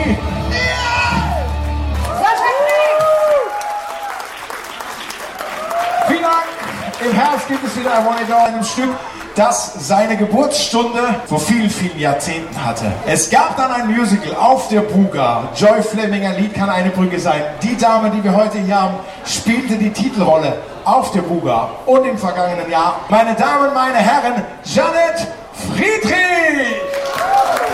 Vielen Dank. Im Herbst gibt es wieder I Want It All, einem Stück, das seine Geburtsstunde vor vielen, vielen Jahrzehnten hatte. Es gab dann ein Musical auf der Buga. Joy Fleming, ein Lied kann eine Brücke sein. Die Dame, die wir heute hier haben, spielte die Titelrolle auf der Buga. Und im vergangenen Jahr, meine Damen, meine Herren, Jeanette Friedrich!